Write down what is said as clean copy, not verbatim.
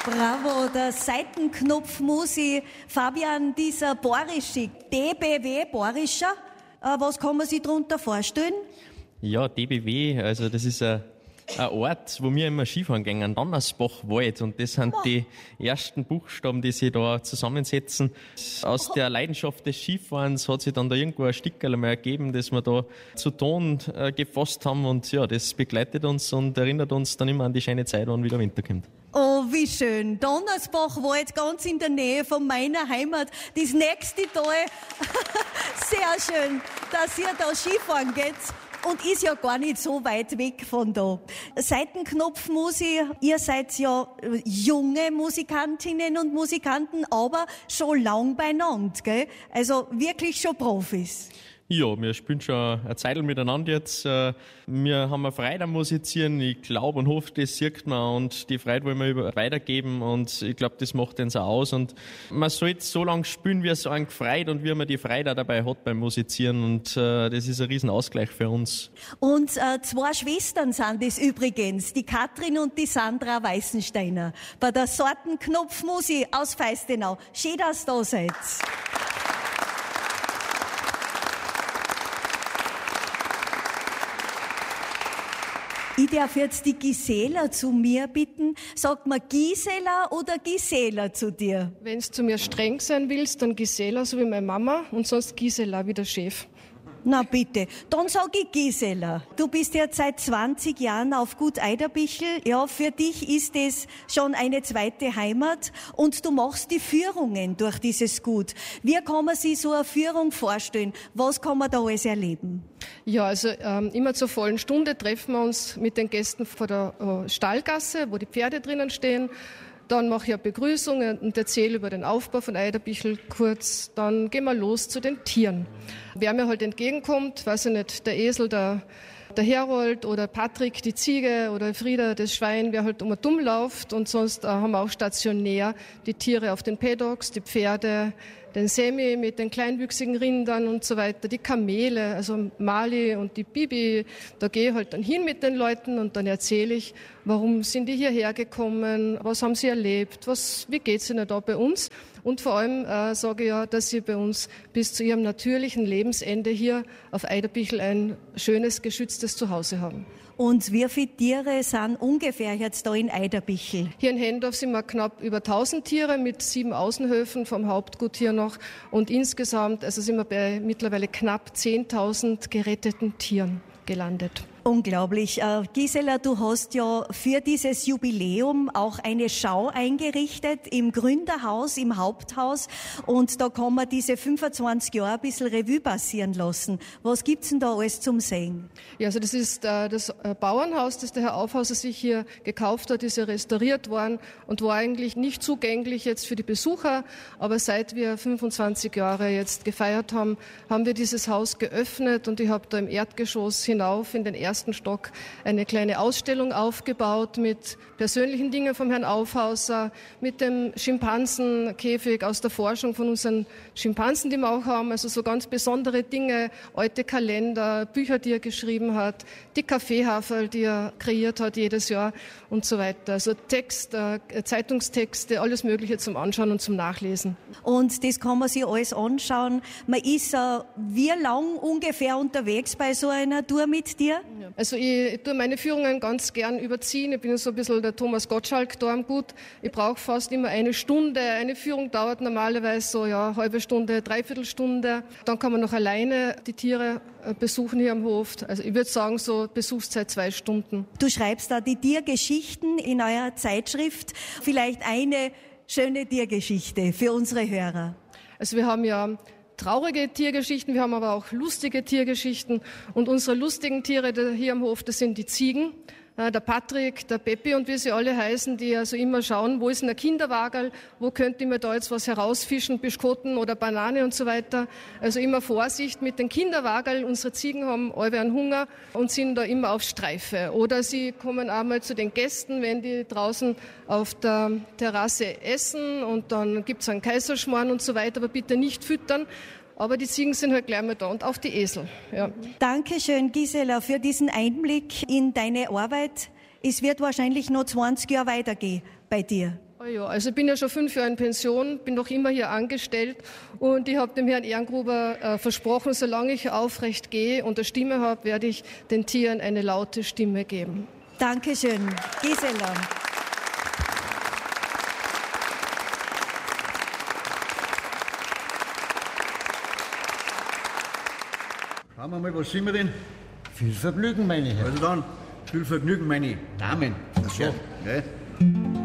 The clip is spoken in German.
Bravo, der Seitenknopfmusi Fabian, dieser bayerische, DBW bayerischer, was kann man sich darunter vorstellen? Ja, DBW, also das ist ein Ort, wo wir immer Skifahren gehen, Donnersbachwald, und das sind die ersten Buchstaben, die sich da zusammensetzen. Aus der Leidenschaft des Skifahrens hat sich dann da irgendwo ein Stickerl mal ergeben, das wir da zu Ton gefasst haben, und ja, das begleitet uns und erinnert uns dann immer an die schöne Zeit, wann wieder Winter kommt. Oh, wie schön. Donnersbachwald, ganz in der Nähe von meiner Heimat. Das nächste Tal. Sehr schön, dass ihr da Skifahren geht. Und ist ja gar nicht so weit weg von da. Seitenknopfmusik, ihr seid ja junge Musikantinnen und Musikanten, aber schon lang beieinander, gell? Also wirklich schon Profis. Ja, wir spielen schon eine Zeit miteinander jetzt. Wir haben eine Freude am Musizieren. Ich glaube und hoffe, das sieht man, und die Freude wollen wir weitergeben, und ich glaube, das macht uns auch aus. Und man sollte so lange spielen, wie es einen gefreut und wie man die Freude auch dabei hat beim Musizieren, und das ist ein Riesenausgleich für uns. Und zwei Schwestern sind es übrigens, die Katrin und die Sandra Weißensteiner, bei der Seitenknopfmusik aus Feistenau. Schön, dass ihr da seid. Ich darf jetzt die Gisela zu mir bitten. Sagt man Gisela oder Gisela zu dir? Wenn du zu mir streng sein willst, dann Gisela, so wie meine Mama, und sonst Gisela wie der Chef. Na bitte, dann sag ich Gisela. Du bist jetzt seit 20 Jahren auf Gut Eiderbichel. Ja, für dich ist es schon eine zweite Heimat, und du machst die Führungen durch dieses Gut. Wie kann man sich so eine Führung vorstellen? Was kann man da alles erleben? Ja, also immer zur vollen Stunde treffen wir uns mit den Gästen vor der Stallgasse, wo die Pferde drinnen stehen. Dann mache ich eine Begrüßung und erzähle über den Aufbau von Eiderbichel kurz. Dann gehen wir los zu den Tieren. Wer mir halt entgegenkommt, weiß ich nicht, der Esel, der Herold oder Patrick, die Ziege, oder Frieda, das Schwein, wer halt dumm läuft. Und sonst haben wir auch stationär die Tiere auf den Paddocks, die Pferde, den Semi mit den kleinwüchsigen Rindern und so weiter, die Kamele, also Mali und die Bibi. Da gehe ich halt dann hin mit den Leuten und dann erzähle ich, warum sind die hierher gekommen, was haben sie erlebt, wie geht's ihnen da bei uns. Und vor allem sage ich ja, dass sie bei uns bis zu ihrem natürlichen Lebensende hier auf Eiderbichel ein schönes, geschütztes Zuhause haben. Und wie viele Tiere sind ungefähr jetzt da in Eiderbichel? Hier in Hendorf sind wir knapp über 1000 Tiere mit 7 Außenhöfen vom Hauptgut hier noch. Und insgesamt sind wir bei mittlerweile knapp 10.000 geretteten Tieren gelandet. Unglaublich. Gisela, du hast ja für dieses Jubiläum auch eine Schau eingerichtet im Gründerhaus, im Haupthaus. Und da kann man diese 25 Jahre ein bisschen Revue passieren lassen. Was gibt's denn da alles zum Sehen? Ja, also das ist das Bauernhaus, das der Herr Aufhauser sich hier gekauft hat, ist ja restauriert worden und war eigentlich nicht zugänglich jetzt für die Besucher. Aber seit wir 25 Jahre jetzt gefeiert haben, haben wir dieses Haus geöffnet, und ich habe da im Erdgeschoss hinauf in den ersten Stock eine kleine Ausstellung aufgebaut mit persönlichen Dingen vom Herrn Aufhauser, mit dem Schimpansenkäfig aus der Forschung von unseren Schimpansen, die wir auch haben, also so ganz besondere Dinge, alte Kalender, Bücher, die er geschrieben hat, die Kaffeehaferl, die er kreiert hat jedes Jahr und so weiter. Also Text, Zeitungstexte, alles Mögliche zum Anschauen und zum Nachlesen. Und das kann man sich alles anschauen. Man ist wie lang ungefähr unterwegs bei so einer Tour mit dir? Also ich tue meine Führungen ganz gern überziehen. Ich bin so ein bisschen der Thomas Gottschalk da am Gut. Ich brauche fast immer eine Stunde. Eine Führung dauert normalerweise so halbe Stunde, Dreiviertelstunde. Dann kann man noch alleine die Tiere besuchen hier am Hof. Also ich würde sagen, so Besuchszeit 2 Stunden. Du schreibst da die Tiergeschichten in eurer Zeitschrift. Vielleicht eine schöne Tiergeschichte für unsere Hörer. Also wir haben ja traurige Tiergeschichten, wir haben aber auch lustige Tiergeschichten. Und unsere lustigen Tiere hier am Hof, das sind die Ziegen. Der Patrick, der Peppi und wie sie alle heißen, die also immer schauen, wo ist denn der Kinderwagerl, wo könnte ich mir da jetzt was herausfischen, Biskotten oder Banane und so weiter. Also immer Vorsicht mit den Kinderwagerl. Unsere Ziegen haben alle einen Hunger und sind da immer auf Streife. Oder sie kommen einmal zu den Gästen, wenn die draußen auf der Terrasse essen, und dann gibt's einen Kaiserschmarrn und so weiter, aber bitte nicht füttern. Aber die Ziegen sind halt gleich mal da, und auch die Esel. Ja. Dankeschön, Gisela, für diesen Einblick in deine Arbeit. Es wird wahrscheinlich noch 20 Jahre weitergehen bei dir. Oh Ja, also ich bin ja schon 5 Jahre in Pension, bin noch immer hier angestellt und ich habe dem Herrn Ehrengruber versprochen, solange ich aufrecht gehe und eine Stimme habe, werde ich den Tieren eine laute Stimme geben. Dankeschön, Gisela. Schauen wir mal, was sind wir denn? Viel Vergnügen, meine Herren. Also dann, viel Vergnügen, meine Damen. Ach so. Ja, gell?